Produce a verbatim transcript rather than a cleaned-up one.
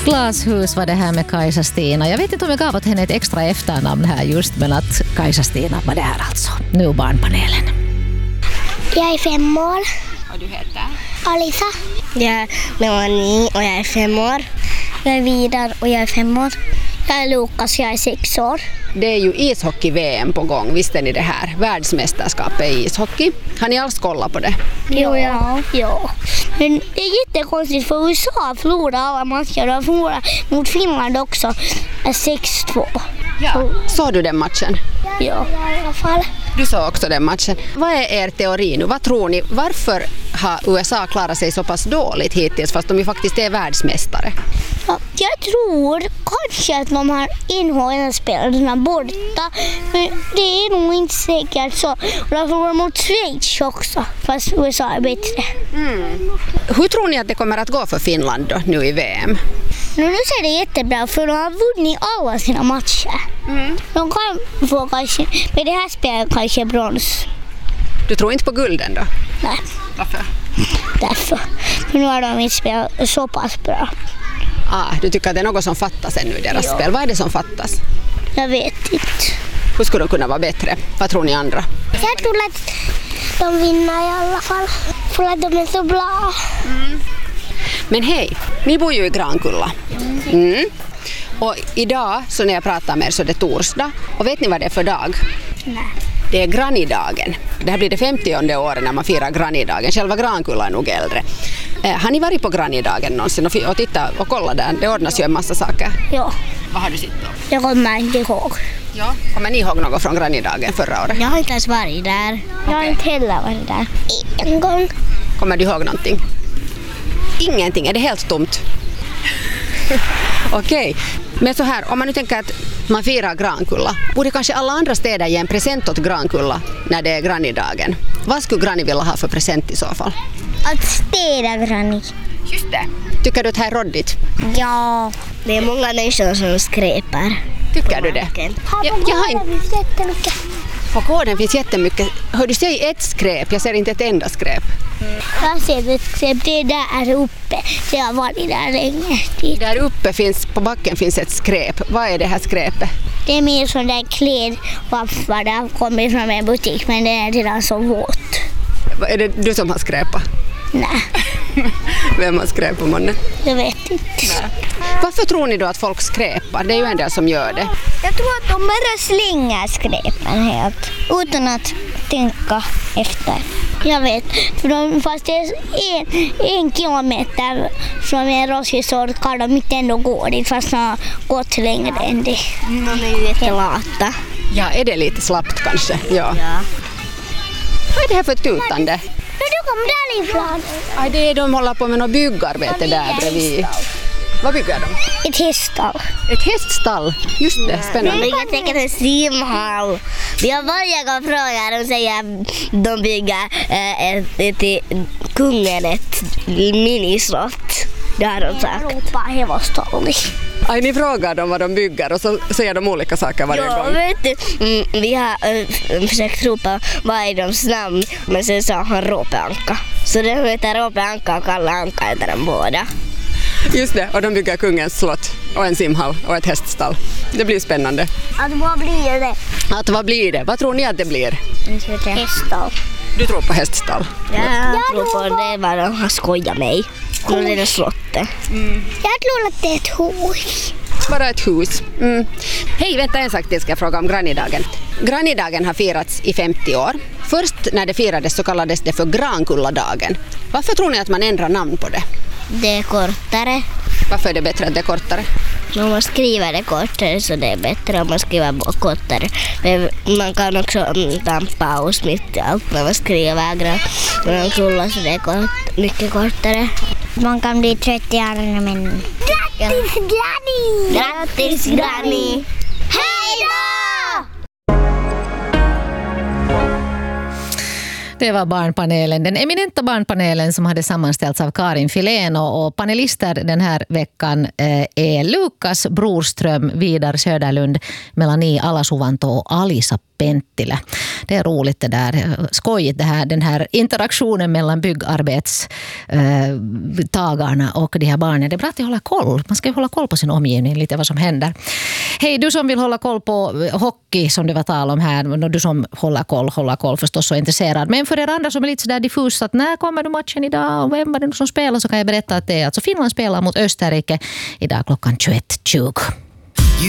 Glashus var det här med Kajsa-Stina. Jag vet inte om jag gav åt henne ett extra efternamn här just, men att Kajsa-Stina var det här alltså. Nu barnpanelen. Jag är fem år. Och du heter? Alisa. Jag är Melanie och jag är fem år. Jag är Vidar och jag är fem år. Jag är Lukas, jag är sex år. Det är ju ishockey-V M på gång, visste ni det här? Världsmästerskapet i ishockey. Har ni alls kollat på det? Jo, ja. ja. Men det är jättekonstigt för U S A förlorade alla matcher och förlorade mot Finland också sex två. Ja. Såg du den matchen? Ja, i alla fall. Du såg också den matchen. Vad är er teori nu? Vad tror ni? Varför har U S A klarat sig så pass dåligt hittills fast de ju faktiskt är världsmästare? Ja, jag tror kanske att de har N H L-spelarna borta. Men det är nog inte säkert så. Och de förlorar mot Schweiz också, fast U S A är bättre. Mm. Hur tror ni att det kommer att gå för Finland då, nu i V M? Nu ser det jättebra för de har vunnit alla sina matcher. Mm. De kan få kanske, med det här spelet kanske brons. Du tror inte på gulden då? Nej. Varför? Därför. För nu har de inte spelat så pass bra. Ah, du tycker att det är något som fattas ännu i deras ja. spel. Vad är det som fattas? Jag vet inte. Hur skulle de kunna vara bättre? Vad tror ni andra? Jag tror att de vinner i alla fall. För att de är så bra. Mm. Men hej, ni bor ju i Grankulla. Mm. Och idag så när jag pratar med er så är det torsdag. Och vet ni vad det är för dag? Nej. Det är Grannydagen. Det här blir det femtionde året när man firar Grannydagen. Själva Grankulla är nog äldre. Eh, har ni varit på Grannydagen någonsin och, och titta och kolla där? Det ordnas ju en massa saker. Ja. Vad har du sett då? Jag kommer inte ihåg. Ja. Kommer ni ihåg något från Grannydagen förra året? Jag har inte ens varit där. Okay. Jag har inte heller varit där. En gång. Kommer du ihåg någonting? Ingenting, är det helt tomt? Okej, okay. Men så här, om man nu tänker att man firar Grankulla, borde kanske alla andra städer ge en present åt Grankulla när det är Grannydagen. Vad skulle Granny vilja ha för present i så fall? Att städa Granny. Just det. Tycker du att det här är råddigt? Ja, det är många människor som skräpar. Tycker du det? Jag, jag har inte jättemycket. På gården finns jättemycket. Hör du, säger ett skräp, jag ser inte ett enda skräp. Mm. Jag ser ett skräp, det är där uppe. Det har varit där länge. Det... Där uppe finns, på backen finns ett skräp. Vad är det här skräpet? Det är mer sån där klädvaffar. Det har kommit från en butik, men det är redan så våt. Är det du som har skräpat? Nej. Vem har skräpat, mannen? Jag vet inte. Nej. Varför tror ni då att folk skräpar? Det är ju en del som gör det. Jag tror att de bara slänger skräpen helt. Utan att tänka efter. Jag vet. För de, fast det är en, en kilometer från en rosisort kan de inte ändå gå dit. Fast de har gått längre än det. De är ju jättelata. Ja, är det lite slappt kanske? Ja. Ja. Vad är det här för tutande? Du kom därifrån. Aj, det är de håller på med något byggarbete där bredvid. Vad bygger de? Ett häststall. Ett häststall? Just det, spännande. Jag tänker en simhall. Vi har varje gång frågat och säger att de bygger äh, ett, ett, ett, kungen ett minislott. Det har de sagt. Jag ropar hevostall. Aj, ni frågar dem vad de bygger och så säger de olika saker varje ja, gång. Vet du, mm, vi har äh, försökt ropa vad är deras namn, men sen sa han Råpe Anka. Så det heter Råpe Anka och Kalle Anka heter de båda. Just det, och de bygger kungens slott och en simhall och ett häststall. Det blir spännande. Att vad blir det? Att vad blir det? Vad tror ni att det blir? Häststall. Du tror på häststall? Ja, jag tror på det var de har skojat mig. Och det är slottet. Mm. Jag tror att det är ett hus. Bara ett hus. Mm. Hej, vänta en sak till ska jag fråga om Grannydagen. Grannydagen har firats i femtio år. Först när det firades så kallades det för Grankulladagen. Varför tror ni att man ändrar namn på det? Det är kortare. Varför är det bättre att det är kortare? Om man skriver det kortare så det är bättre om man skriver kortare. Men man kan också ta en paus mitt i allt när man skriver Grankulla så det är kort, mycket kortare. Man kan bli trettio år men... Grattis Granny! Grattis Granny! Hej då! Det var barnpanelen, den eminenta barnpanelen som hade sammanställts av Karin Filén och, och panelister den här veckan eh, är Lukas Broström, Vidar Söderlund, Melanie Alasuvanto och Alisa Penttilä. Det är roligt det där, skojigt det här, den här interaktionen mellan byggarbetstagarna och de här barnen. Det är bra att de håller koll. Man ska ju hålla koll på sin omgivning, lite vad som händer. Hej, du som vill hålla koll på hockey som det var tal om här, du som håller koll, håller koll förstås så intresserad. Men för er andra som är lite sådär diffus att när kommer du matchen idag och vem var det som spelar, så kan jag berätta att det är alltså Finland spelar mot Österrike idag klockan tjugoett tjugo.